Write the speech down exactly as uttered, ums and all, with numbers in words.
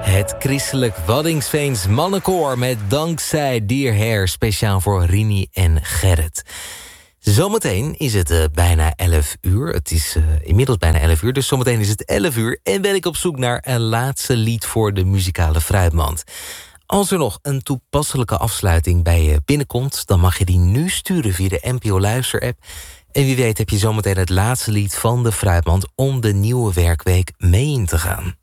Het christelijk Waddinxveens mannenkoor met Dankzij Dear Hair, speciaal voor Rini en Gerrit. Zometeen is het uh, bijna elf uur. Het is uh, inmiddels bijna elf uur, dus zometeen is het elf uur. En ben ik op zoek naar een laatste lied voor de muzikale fruitmand. Als er nog een toepasselijke afsluiting bij je binnenkomt, dan mag je die nu sturen via de N P O Luister-app. En wie weet heb je zometeen het laatste lied van de fruitmand om de nieuwe werkweek mee in te gaan.